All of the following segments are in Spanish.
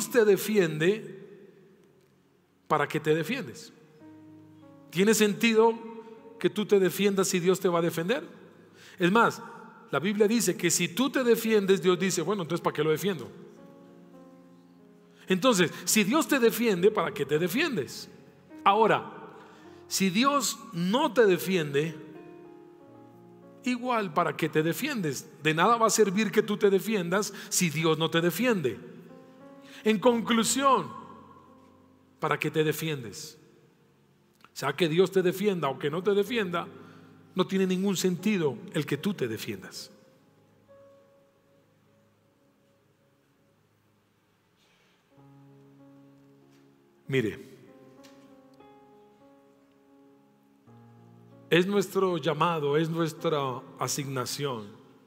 Dios te defiende, ¿para qué te defiendes? ¿Tiene sentido que tú te defiendas si Dios te va a defender? Es más, la Biblia dice que si tú te defiendes, Dios dice, bueno, entonces ¿para qué lo defiendo? Entonces, si Dios te defiende, ¿para qué te defiendes? Ahora, si Dios no te defiende, igual, ¿para qué te defiendes? De nada va a servir que tú te defiendas si Dios no te defiende. En conclusión, ¿para qué te defiendes? Sea que Dios te defienda o que no te defienda, no tiene ningún sentido el que tú te defiendas. Mire, es nuestro llamado, es nuestra asignación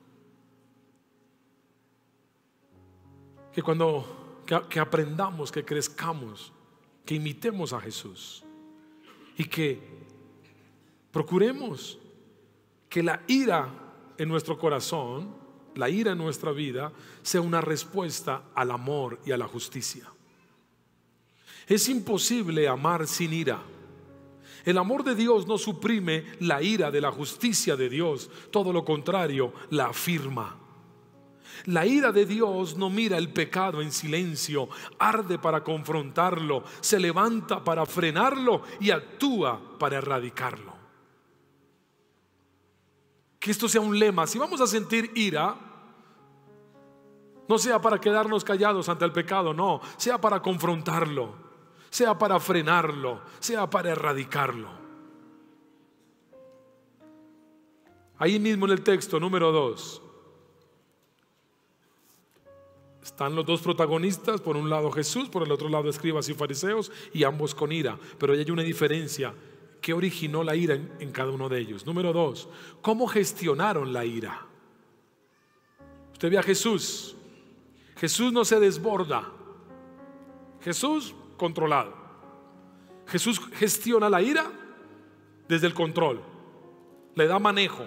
que aprendamos, que crezcamos, que imitemos a Jesús y que procuremos que la ira en nuestro corazón, la ira en nuestra vida, sea una respuesta al amor y a la justicia. Es imposible amar sin ira. El amor de Dios no suprime la ira de la justicia de Dios, todo lo contrario, la afirma. La ira de Dios no mira el pecado en silencio, arde para confrontarlo, se levanta para frenarlo y actúa para erradicarlo. Que esto sea un lema. Si vamos a sentir ira, no sea para quedarnos callados ante el pecado, no, sea para confrontarlo, sea para frenarlo, sea para erradicarlo. Ahí mismo en el texto número 2 están los dos protagonistas, por un lado Jesús, por el otro lado escribas y fariseos, y ambos con ira. Pero hay una diferencia. ¿Qué originó la ira en cada uno de ellos? Número 2, ¿cómo gestionaron la ira? Usted ve a Jesús. Jesús no se desborda. Jesús controlado. Jesús gestiona la ira desde el control, le da manejo.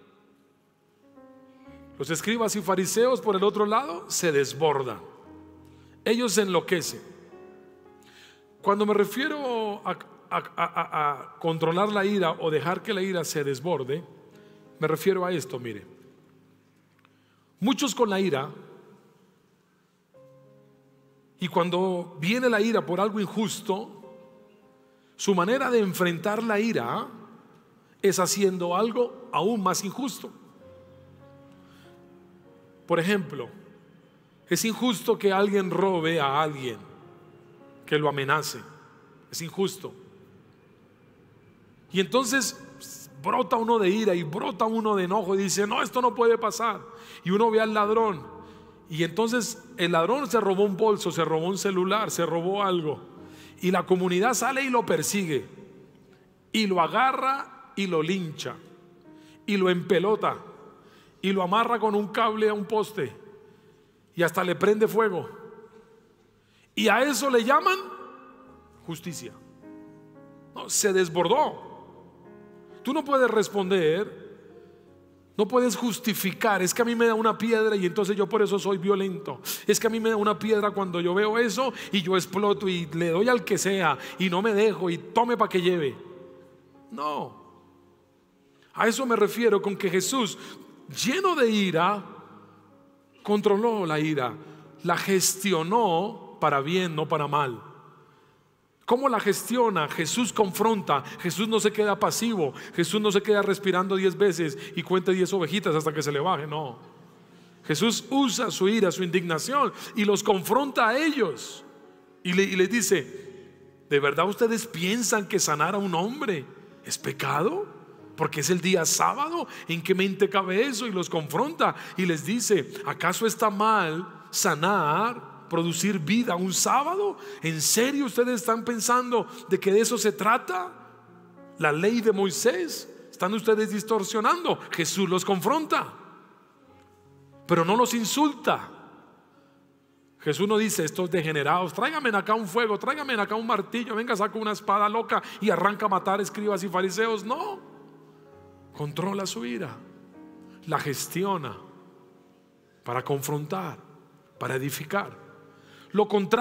Los escribas y fariseos por el otro lado se desbordan. Ellos se enloquecen. Cuando me refiero a controlar la ira o dejar que la ira se desborde, me refiero a esto. Mire, muchos con la ira, y cuando viene la ira por algo injusto, su manera de enfrentar la ira es haciendo algo aún más injusto. Por ejemplo, es injusto que alguien robe a alguien, que lo amenace. Es injusto. Y entonces brota uno de ira y brota uno de enojo y dice, no, esto no puede pasar. Y uno ve al ladrón, y entonces el ladrón se robó un bolso, se robó un celular, se robó algo, y la comunidad sale y lo persigue y lo agarra y lo lincha y lo empelota y lo amarra con un cable a un poste y hasta le prende fuego. Y a eso le llaman justicia. No, se desbordó. Tú no puedes responder, no puedes justificar. Es que a mí me da una piedra y entonces yo por eso soy violento. Es que a mí me da una piedra cuando yo veo eso y yo exploto y le doy al que sea y no me dejo y tome para que lleve. No. A eso me refiero con que Jesús, lleno de ira, controló la ira, la gestionó para bien, no para mal. ¿Cómo la gestiona? Jesús confronta. Jesús no se queda pasivo. Jesús no se queda respirando 10 veces y cuenta 10 ovejitas hasta que se le baje. No. Jesús usa su ira, su indignación y los confronta a ellos y les dice, ¿de verdad ustedes piensan que sanar a un hombre es pecado? Porque es el día sábado. ¿En qué mente cabe eso? Y los confronta y les dice, ¿acaso está mal sanar, producir vida un sábado? ¿En serio ustedes están pensando de que de eso se trata la ley de Moisés? Están ustedes distorsionando. Jesús los confronta, pero no los insulta. Jesús no dice, estos degenerados, tráiganme acá un fuego, tráiganme acá un martillo, venga, saca una espada loca y arranca a matar escribas y fariseos. No. Controla su ira, la gestiona para confrontar, para edificar. Lo contrario